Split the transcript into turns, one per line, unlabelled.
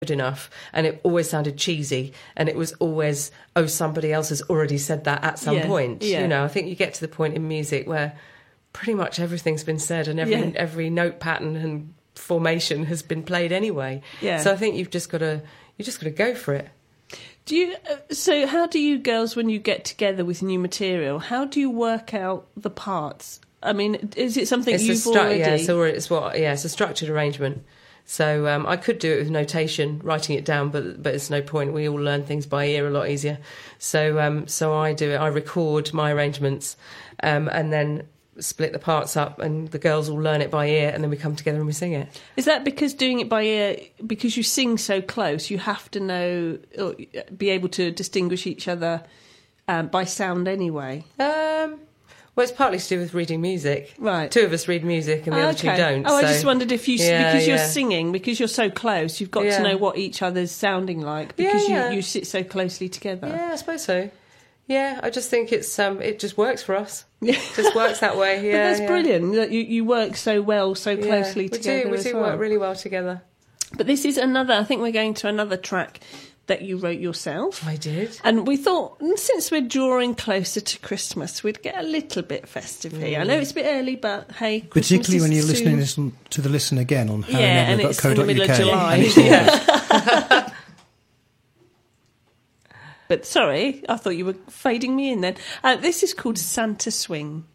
enough, and it always sounded cheesy, and it was always, oh, somebody else has already said that at some point. You know, I think you get to the point in music where pretty much everything's been said, and every note pattern and formation has been played anyway. So I think you've just got to go for it.
Do you? So how do you girls, when you get together with new material, how do you work out the parts? I mean, is it something you've already?
It's a structured arrangement. So I could do it with notation, writing it down, but it's no point. We all learn things by ear a lot easier. So so I do it. I record my arrangements, and then split the parts up, and the girls all learn it by ear, and then we come together and we sing it. Is
that because doing it by ear, because you sing so close, you have to know, or be able to distinguish each other by sound anyway?
Well, it's partly to do with reading music.
Right.
Two of us read music and the other two don't.
I just wondered if because you're singing, because you're so close, you've got to know what each other's sounding like, because you sit so closely together.
Yeah, I suppose so. Yeah, I just think it's it just works for us. It just works that way. Yeah,
but that's brilliant that you work so well, so closely together.
We do work really well together.
But this is I think we're going to another track that you wrote yourself.
I did.
And we thought, since we're drawing closer to Christmas, we'd get a little bit festive here. I know it's a bit early, but hey,
particularly when you're listening to the listen again on
and it's in the middle of
July.
But sorry, I thought you were fading me in then. This is called Santa Swing.